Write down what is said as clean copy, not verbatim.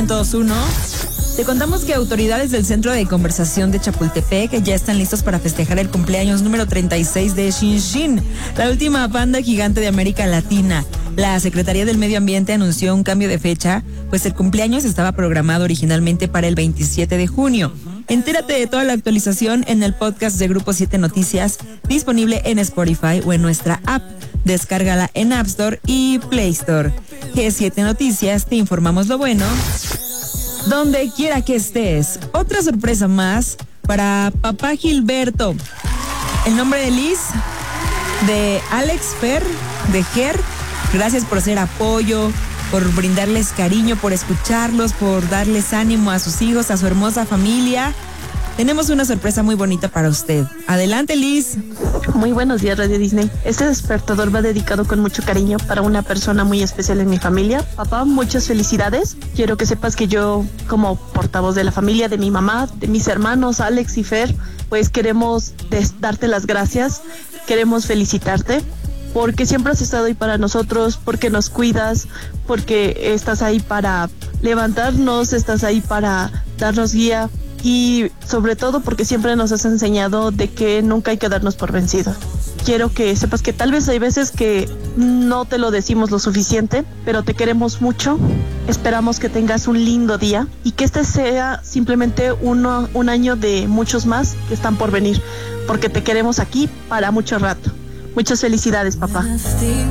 102.1. Te contamos que autoridades del Centro de Conversación de Chapultepec ya están listos para festejar el cumpleaños número 36 de Shin, la última panda gigante de América Latina. La Secretaría del Medio Ambiente anunció un cambio de fecha, pues el cumpleaños estaba programado originalmente para el 27 de junio. Entérate de toda la actualización en el podcast de Grupo 7 Noticias, disponible en Spotify o en nuestra app. Descárgala en App Store y Play Store. G7 Noticias, te informamos lo bueno donde quiera que estés. Otra sorpresa más para papá Gilberto. El nombre de Liz, de Alex, Fer, de Ger. Gracias por hacer apoyo, por brindarles cariño, por escucharlos, por darles ánimo a sus hijos, a su hermosa familia. Tenemos una sorpresa muy bonita para usted. Adelante, Liz. Muy buenos días, Radio Disney. Este despertador va dedicado con mucho cariño para una persona muy especial en mi familia. Papá, muchas felicidades. Quiero que sepas que yo, como portavoz de la familia, de mi mamá, de mis hermanos, Alex y Fer, pues queremos darte las gracias. Queremos felicitarte porque siempre has estado ahí para nosotros, porque nos cuidas, porque estás ahí para levantarnos, estás ahí para darnos guía. Y sobre todo porque siempre nos has enseñado de que nunca hay que darnos por vencidos. Quiero que sepas que tal vez hay veces que no te lo decimos lo suficiente, pero te queremos mucho. Esperamos que tengas un lindo día y que este sea simplemente un año de muchos más que están por venir, porque te queremos aquí para mucho rato. Muchas felicidades, papá.